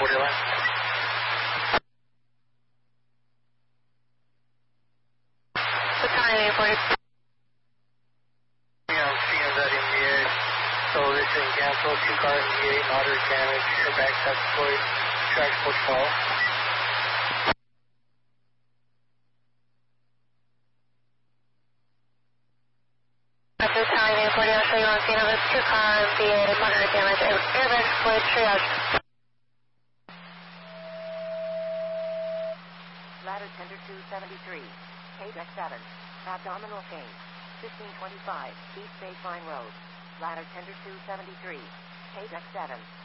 41. Battalion 40. I'm seeing that in the air. So listen, cancel 2 car in the air, moderate damage, airbag deployed, transport fall. Battalion 40, I'll show you on scene of this 2 car in the air, moderate damage, airbag deployed, triage. Ladder tender 273, KDEC 7, abdominal pain, 1525, East Baseline Road. Ladder tender 273, KDEC 7.